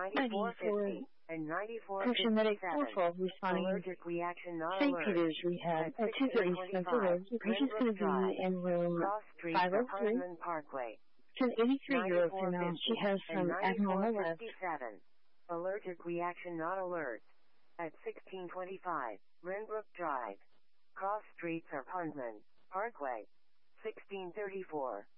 9450 and Paramedic 412 9457. responding Allergic reaction not St. alert. Peter's Rehab At at 230 Spencer 1625. Road. The patient's going to Drive. be in room Cross Street, 503. Parkman Parkway. It's an 83-year-old female. She has some abnormal left. 9457. Allergic reaction not alert. At 1625, Renbrook Drive. Cross Streets or Parkman Parkway. 1634.